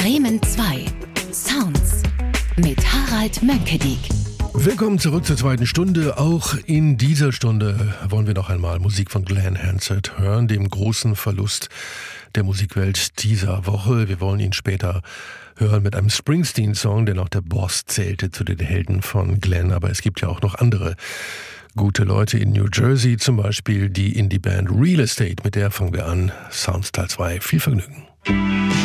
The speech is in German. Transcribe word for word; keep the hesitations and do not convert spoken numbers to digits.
Bremen zwei. Sounds mit Harald Mönckedik. Willkommen zurück zur zweiten Stunde. Auch in dieser Stunde wollen wir noch einmal Musik von Glen Hansard hören, dem großen Verlust der Musikwelt dieser Woche. Wir wollen ihn später hören mit einem Springsteen-Song, denn auch der Boss zählte zu den Helden von Glen. Aber es gibt ja auch noch andere gute Leute in New Jersey, zum Beispiel die Indie-Band Real Estate. Mit der fangen wir an. Sounds Teil zwei. Viel Vergnügen.